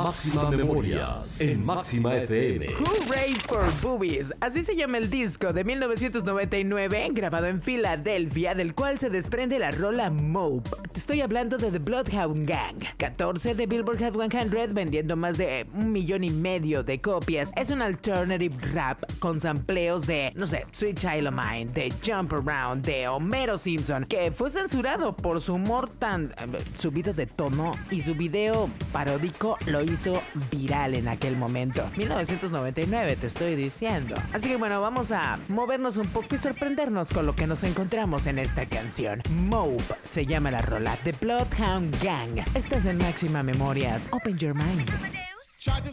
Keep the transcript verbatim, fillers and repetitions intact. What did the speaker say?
Máxima Memorias en Máxima F M. Hooray for Boobies, así se llama el disco de mil novecientos noventa y nueve, grabado en Filadelfia, del cual se desprende la rola Mope. Te estoy hablando de The Bloodhound Gang, catorce de Billboard Hot cien, vendiendo más de un millón y medio de copias. Es un alternative rap con sampleos de, no sé, Sweet Child of Mine, de Jump Around, de Homero Simpson, que fue censurado por su humor tan eh, subido de tono, y su video paródico lo hizo viral en aquel momento. mil novecientos noventa y nueve, te estoy diciendo. Así que bueno, vamos a movernos un poco y sorprendernos con lo que nos encontramos en esta canción. Mope se llama la rola, The Bloodhound Gang. Estás en Máxima Memorias. Open your mind. Tried to